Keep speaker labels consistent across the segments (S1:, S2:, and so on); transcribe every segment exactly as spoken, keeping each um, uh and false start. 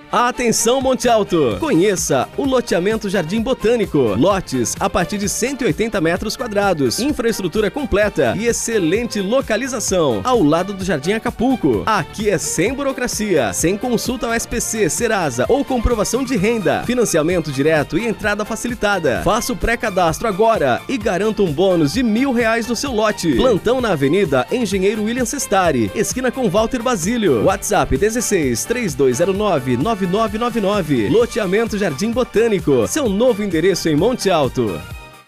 S1: Atenção, Monte Alto! Conheça o loteamento Jardim Botânico. Lotes a partir de cento e oitenta metros quadrados. Infraestrutura completa e excelente localização. Ao lado do Jardim Acapulco. Aqui é sem burocracia, sem consulta ao S P C, Serasa ou comprovação de renda. Financiamento direto e entrada facilitada. Faça o pré-cadastro agora e garanta um bônus de mil reais no seu lote. Plantão na Avenida Engenheiro William Sestari, esquina com Walter Basílio. WhatsApp dezesseis, três dois zero nove, nove nove nove nove. Loteamento Jardim Botânico, seu novo endereço em Monte Alto.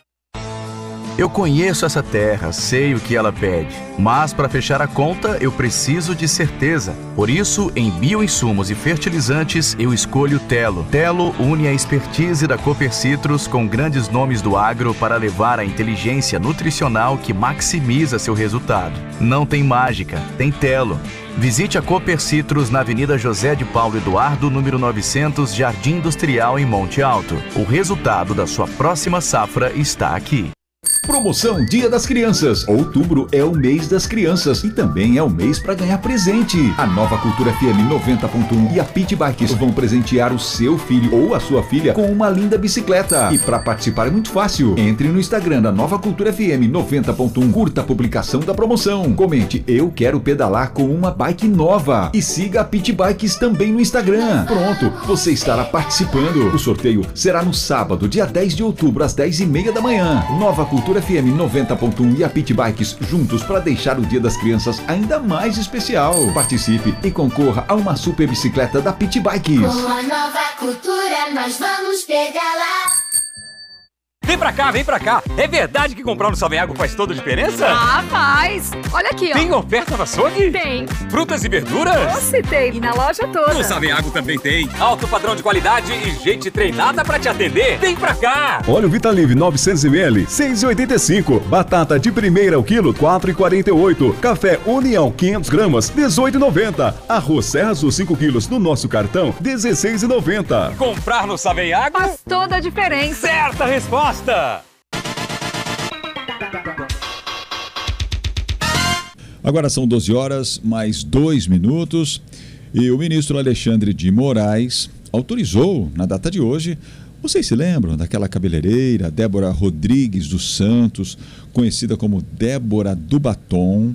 S2: Eu conheço essa terra, sei o que ela pede, mas para fechar a conta eu preciso de certeza. Por isso, em bioinsumos e fertilizantes, eu escolho Telo. Telo une a expertise da Cooper Citrus com grandes nomes do agro para levar a inteligência nutricional que maximiza seu resultado. Não tem mágica, tem Telo. Visite a Cooper Citrus na Avenida José de Paulo Eduardo, número novecentos, Jardim Industrial, em Monte Alto. O resultado da sua próxima safra está aqui.
S3: Promoção Dia das Crianças. Outubro é o mês das crianças e também é o mês para ganhar presente. A Nova Cultura F M noventa ponto um e a Pit Bikes vão presentear o seu filho ou a sua filha com uma linda bicicleta. E para participar é muito fácil. Entre no Instagram da Nova Cultura F M noventa ponto um, curta a publicação da promoção. Comente: eu quero pedalar com uma bike nova. E siga a Pit Bikes também no Instagram. Pronto, você estará participando. O sorteio será no sábado, dia dez de outubro, às dez e meia da manhã. Nova Cultura F M noventa ponto um e a Pit Bikes juntos para deixar o Dia das Crianças ainda mais especial. Participe e concorra a uma super bicicleta da Pit Bikes.
S4: Com a Nova Cultura nós vamos pedalar.
S5: Vem pra cá, vem pra cá. É verdade que comprar no Saveago faz toda a diferença?
S6: Ah, faz. Olha aqui, ó.
S5: Tem oferta no açougue?
S6: Tem.
S5: Frutas e verduras?
S6: Nossa, tem. E na loja toda.
S5: No Saveago também tem. Alto padrão de qualidade e gente treinada pra te atender. Vem pra cá.
S7: Óleo Vitalive novecentos mililitros, seis reais e oitenta e cinco centavos. Batata de primeira ao quilo, quatro reais e quarenta e oito centavos. Café União, quinhentos gramas, dezoito reais e noventa centavos. Arroz Serra Azul, cinco quilos, no nosso cartão, dezesseis reais e noventa centavos.
S5: Comprar no Saveago
S6: faz toda a diferença.
S5: Certa resposta.
S8: Agora são doze horas, mais dois minutos, e o ministro Alexandre de Moraes autorizou, na data de hoje, vocês se lembram daquela cabeleireira, Débora Rodrigues dos Santos, conhecida como Débora do Batom,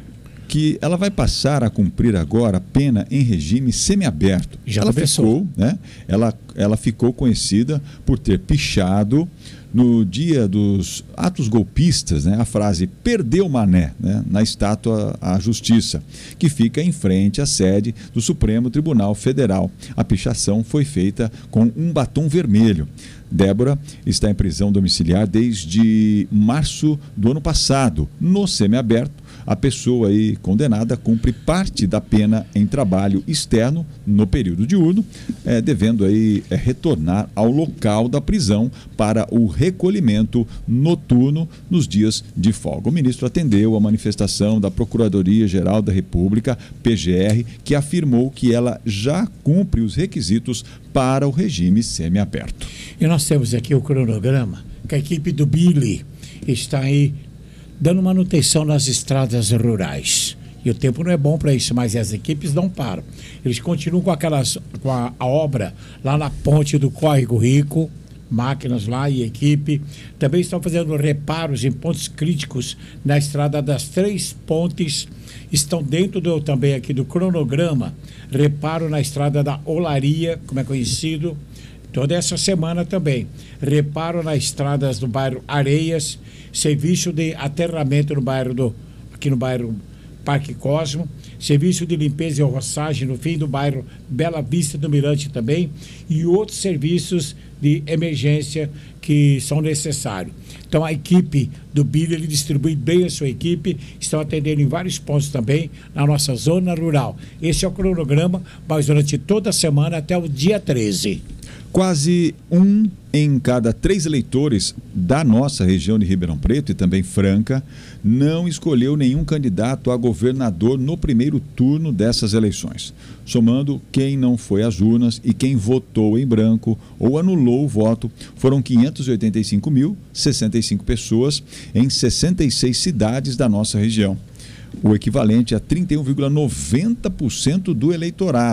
S8: que ela vai passar a cumprir agora a pena em regime semiaberto.
S9: Já
S8: ela
S9: começou.
S8: ficou, né? Ela, ela ficou conhecida por ter pichado no dia dos atos golpistas, né, a frase "perdeu mané", né, na estátua à Justiça, que fica em frente à sede do Supremo Tribunal Federal. A pichação foi feita com um batom vermelho. Débora está em prisão domiciliar desde março do ano passado. No semiaberto, a pessoa aí condenada cumpre parte da pena em trabalho externo no período diurno, é, devendo aí é, retornar ao local da prisão para o recolhimento noturno nos dias de folga. O ministro atendeu a manifestação da Procuradoria-Geral da República, P G R, que afirmou que ela já cumpre os requisitos para o regime semiaberto.
S9: E nós temos aqui o cronograma, que a equipe do Billy está aí dando manutenção nas estradas rurais. E o tempo não é bom para isso, mas as equipes não param. Eles continuam com, aquelas, com a, a obra lá na ponte do Córrego Rico, máquinas lá e equipe. Também estão fazendo reparos em pontos críticos na estrada das Três Pontes. Estão dentro do, também aqui do cronograma, reparo na estrada da Olaria, como é conhecido, toda essa semana também. Reparo nas estradas do bairro Areias, serviço de aterramento no bairro do, aqui no bairro Parque Cosmo, serviço de limpeza e roçagem no fim do bairro Bela Vista do Mirante também, e outros serviços de emergência que são necessários. Então a equipe do Billy, ele distribui bem a sua equipe, estão atendendo em vários pontos também na nossa zona rural. Esse é o cronograma, mas durante toda a semana até o dia treze.
S8: Quase um em cada três eleitores da nossa região de Ribeirão Preto e também Franca não escolheu nenhum candidato a governador no primeiro turno dessas eleições. Somando quem não foi às urnas e quem votou em branco ou anulou o voto, foram quinhentos e oitenta e cinco mil, sessenta e cinco pessoas em sessenta e seis cidades da nossa região. O equivalente a trinta e um vírgula noventa por cento do eleitorado.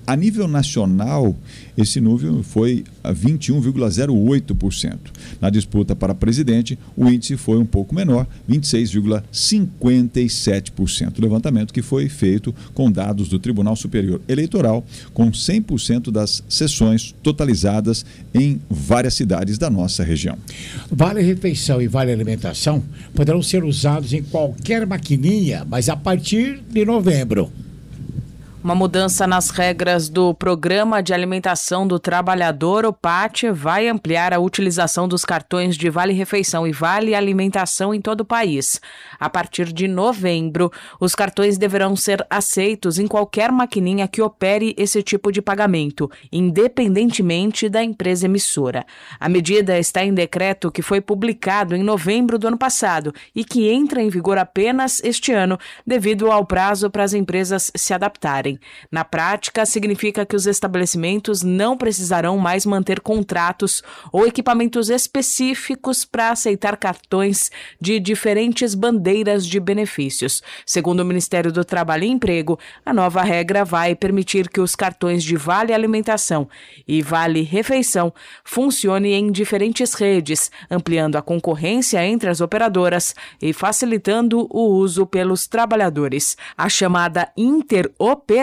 S8: A nível nacional, esse número foi vinte e um vírgula zero oito por cento. Na disputa para presidente, o índice foi um pouco menor, vinte e seis vírgula cinquenta e sete por cento. O levantamento que foi feito com dados do Tribunal Superior Eleitoral, com cem por cento das sessões totalizadas em várias cidades da nossa região.
S9: Vale refeição e vale alimentação poderão ser usados em qualquer maquininha, mas a partir de novembro.
S10: Uma mudança nas regras do Programa de Alimentação do Trabalhador, o P A T, vai ampliar a utilização dos cartões de Vale Refeição e Vale Alimentação em todo o país. A partir de novembro, os cartões deverão ser aceitos em qualquer maquininha que opere esse tipo de pagamento, independentemente da empresa emissora. A medida está em decreto que foi publicado em novembro do ano passado e que entra em vigor apenas este ano, devido ao prazo para as empresas se adaptarem. Na prática, significa que os estabelecimentos não precisarão mais manter contratos ou equipamentos específicos para aceitar cartões de diferentes bandeiras de benefícios. Segundo o Ministério do Trabalho e Emprego, a nova regra vai permitir que os cartões de Vale Alimentação e Vale Refeição funcionem em diferentes redes, ampliando a concorrência entre as operadoras e facilitando o uso pelos trabalhadores. A chamada interoperabilidade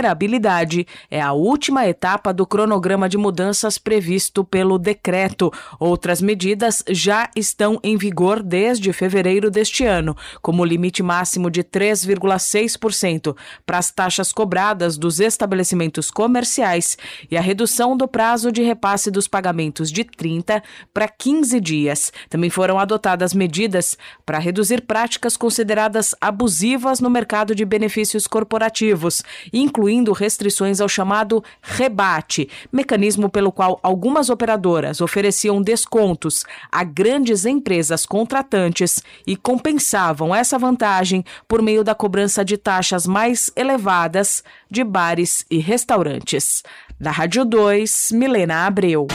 S10: é a última etapa do cronograma de mudanças previsto pelo decreto. Outras medidas já estão em vigor desde fevereiro deste ano, como o limite máximo de três vírgula seis por cento para as taxas cobradas dos estabelecimentos comerciais e a redução do prazo de repasse dos pagamentos de trinta para quinze dias. Também foram adotadas medidas para reduzir práticas consideradas abusivas no mercado de benefícios corporativos, incluindo incluindo restrições ao chamado rebate, mecanismo pelo qual algumas operadoras ofereciam descontos a grandes empresas contratantes e compensavam essa vantagem por meio da cobrança de taxas mais elevadas de bares e restaurantes. Da Rádio dois, Milena Abreu.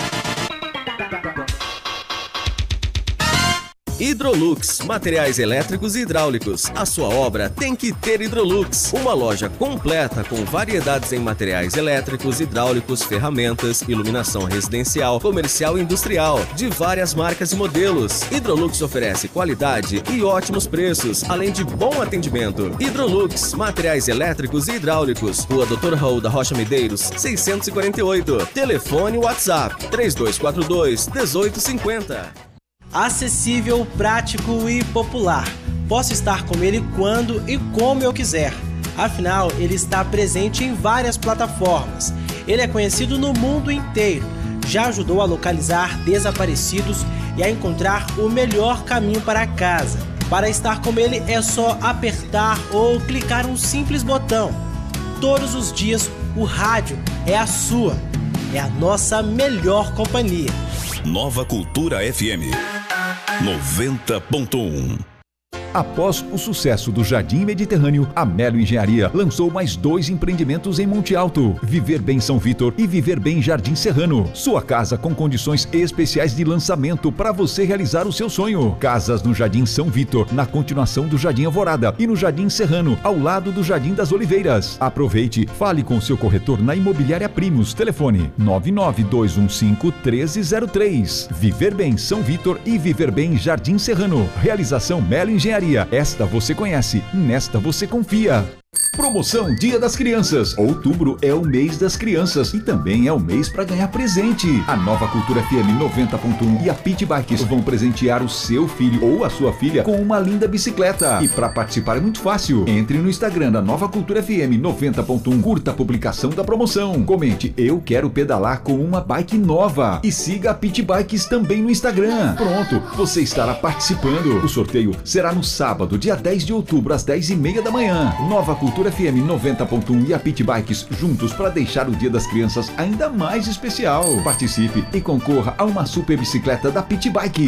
S1: Hidrolux, materiais elétricos e hidráulicos. A sua obra tem que ter Hidrolux. Uma loja completa com variedades em materiais elétricos, hidráulicos, ferramentas, iluminação residencial, comercial e industrial, de várias marcas e modelos. Hidrolux oferece qualidade e ótimos preços, além de bom atendimento. Hidrolux, materiais elétricos e hidráulicos. Rua doutor Raul da Rocha Medeiros, seiscentos e quarenta e oito. Telefone WhatsApp três dois quatro dois, um oito cinco zero.
S11: Acessível, prático e popular. Posso estar com ele quando e como eu quiser. Afinal, ele está presente em várias plataformas. Ele é conhecido no mundo inteiro. Já ajudou a localizar desaparecidos e a encontrar o melhor caminho para casa. Para estar com ele é só apertar ou clicar um simples botão. Todos os dias, o rádio é a sua. É a nossa melhor companhia.
S12: Nova Cultura F M noventa ponto um.
S3: Após o sucesso do Jardim Mediterrâneo, a Melo Engenharia lançou mais dois empreendimentos em Monte Alto: Viver Bem São Vitor e Viver Bem Jardim Serrano. Sua casa com condições especiais de lançamento para você realizar o seu sonho. Casas no Jardim São Vitor, na continuação do Jardim Alvorada, e no Jardim Serrano, ao lado do Jardim das Oliveiras. Aproveite, fale com seu corretor na Imobiliária Primos. Telefone nove nove dois um cinco, um três zero três. Viver Bem São Vitor e Viver Bem Jardim Serrano. Realização Melo Engenharia. Esta você conhece, nesta você confia. Promoção Dia das Crianças. Outubro é o mês das crianças e também é o mês para ganhar presente. A Nova Cultura F M noventa ponto um e a Pit Bikes vão presentear o seu filho ou a sua filha com uma linda bicicleta. E para participar é muito fácil. Entre no Instagram da Nova Cultura F M noventa ponto um, curta a publicação da promoção, comente "Eu quero pedalar com uma bike nova" e siga a Pit Bikes também no Instagram. Pronto, você estará participando. O sorteio será no sábado, dia dez de outubro, às dez e meia da manhã. Nova Cultura F M noventa ponto um e a Pit Bikes juntos para deixar o Dia das Crianças ainda mais especial. Participe e concorra a uma super bicicleta da Pit Bike.